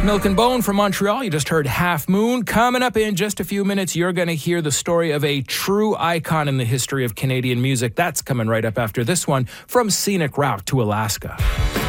Milk and Bone from Montreal. You just heard Half Moon. Coming up in just a few minutes, you're going to hear the story of a true icon in the history of Canadian music. That's coming right up after this one, From Scenic Route to Alaska.